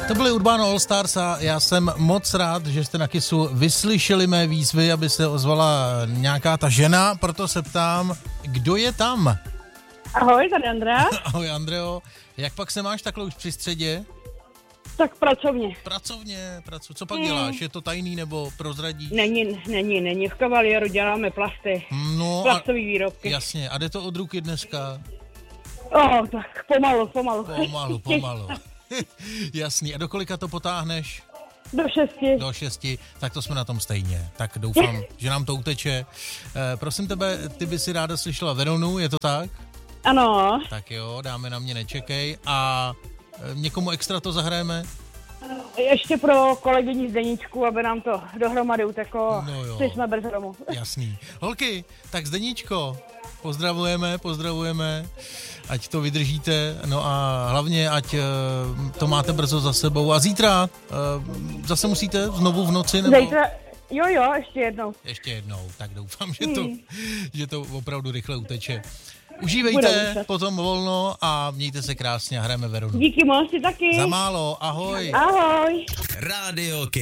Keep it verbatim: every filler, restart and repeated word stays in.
To byly Urbano All Stars a já jsem moc rád, že jste na Kissu vyslyšeli mé výzvy, aby se ozvala nějaká ta žena, proto se ptám, kdo je tam? Ahoj, tady Andrea. Ahoj Andreo, jak pak se máš takhle už při středě? Tak pracovně. Pracovně, pracu. Co pak děláš? Je to tajný nebo prozradíš? Není, není, není. V Kavalieru děláme plasty. No Plastový výrobky. Jasně, a jde to od ruky dneska? O, tak pomalu, pomalu. Pomalu, pomalu. Jasný, a do kolika to potáhneš? Do šesti. Do šesti, tak to jsme na tom stejně. Tak doufám, že nám to uteče. E, prosím tebe, ty by si ráda slyšela Veronu, je to tak? Ano. Tak jo, dáme Na mě nečekej a e, někomu extra to zahrajeme? Ještě pro kolegyni z Deníčku, aby nám to dohromady uteklo. No jo. Šli jsme bez domů. Jasný. Holky, tak Zdeníčko, pozdravujeme, pozdravujeme, ať to vydržíte, no a hlavně, ať uh, to máte brzo za sebou. A zítra uh, zase musíte znovu v noci, nebo? Zítra, jo, jo, ještě jednou. Ještě jednou, tak doufám, že to, Hmm. že to opravdu rychle uteče. Užívejte potom volno a mějte se krásně a hrajeme Veronu. Díky moc, ty taky. Za málo, ahoj. Ahoj. Rádio